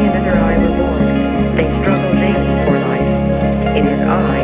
another I were born. They struggle daily for life. It is I